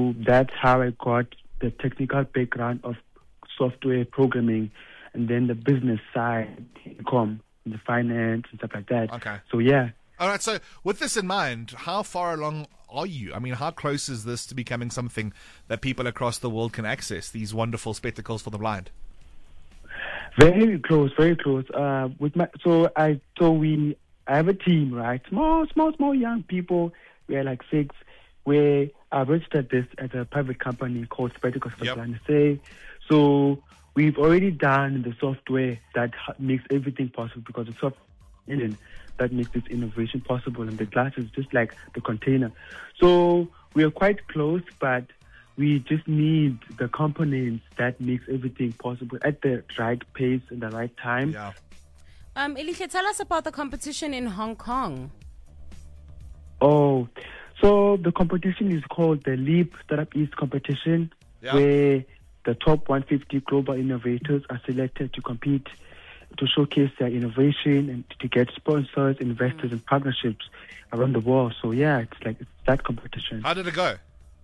So that's how I got the technical background of software programming, and then the business side, income, the finance and stuff like that. Okay. So yeah. All right, so with this in mind, how far along are you? I mean, how close is this to becoming something that people across the world can access, these wonderful spectacles for the blind? Very close, very close. I have a team, right? Small young people. We are like 6. Where I registered this as a private company called Spectacles for Blind SA. So we've already done the software that makes everything possible, because the software that makes this innovation possible, and the glass is just like the container. So we are quite close, but we just need the components that makes everything possible at the right pace and the right time. Yeah. Elihle, tell us about the competition in Hong Kong. Oh, so the competition is called the LEAP Startup East competition, where the top 150 global innovators are selected to compete, to showcase their innovation and to get sponsors, investors, and partnerships around the world. So yeah, it's that competition. How did it go?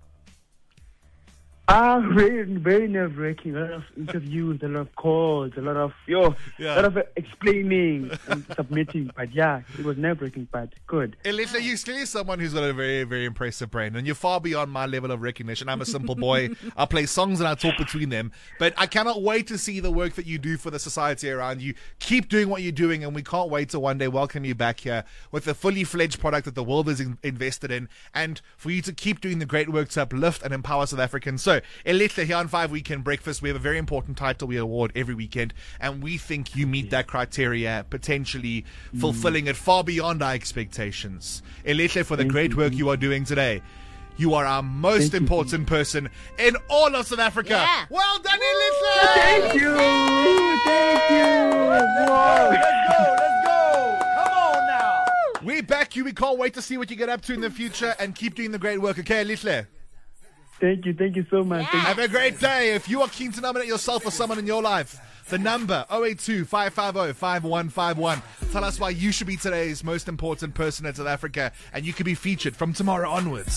Very nerve-wracking. A lot of interviews, a lot of calls, a lot of explaining and submitting. But yeah, it was nerve-wracking, but good. Elihle, you're clearly someone who's got a very, very impressive brain, and you're far beyond my level of recognition. I'm a simple boy. I play songs and I talk between them. But I cannot wait to see the work that you do for the society around you. Keep doing what you're doing, and we can't wait to one day welcome you back here with a fully fledged product that the world is invested in, and for you to keep doing the great work to uplift and empower South Africans. So, Elihle, here on 5 Weekend Breakfast, we have a very important title we award every weekend, and we think you meet that criteria, potentially fulfilling it far beyond our expectations. Elihle, for the great work you are doing today. You are our most important person in all of South Africa. Yeah. Well done, Elihle! Thank you! Thank you! Whoa. Let's go! Come on now! We back you. We can't wait to see what you get up to in the future, and keep doing the great work. Okay, Elihle? Thank you so much. Yeah. Have a great day. If you are keen to nominate yourself or someone in your life, the number 082-550-5151. Tell us why you should be today's most important person in South Africa, and you can be featured from tomorrow onwards.